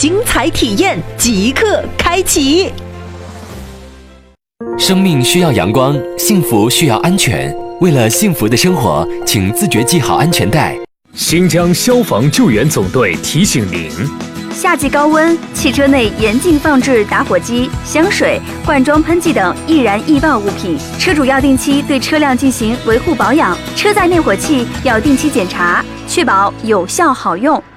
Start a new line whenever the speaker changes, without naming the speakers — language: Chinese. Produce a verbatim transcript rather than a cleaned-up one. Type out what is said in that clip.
精彩体验即刻开启。
生命需要阳光，幸福需要安全。为了幸福的生活，请自觉系好安全带。
新疆消防救援总队提醒您：
夏季高温，汽车内严禁放置打火机、香水、罐装喷剂等易燃易爆物品。车主要定期对车辆进行维护保养，车载灭火器要定期检查，确保有效好用。